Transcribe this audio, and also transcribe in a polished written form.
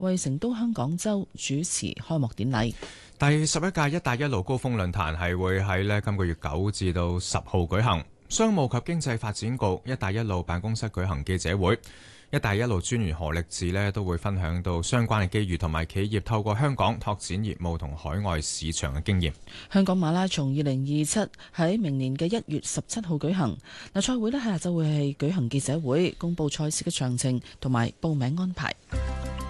為成都香港周主持開幕典禮。 第11屆「一帶一路」高峰論壇係會喺今個月9至到10號舉行。商務及經濟發展局「一帶一路」辦公室舉行記者會，一帶一路專員何力智都會分享到相關嘅機遇同埋企業透過香港拓展業務同海外市場嘅經驗。 香港馬拉松2027喺明年嘅1月17號舉行。賽會喺下晝會係舉行記者會，公佈賽事嘅詳情同埋報名安排。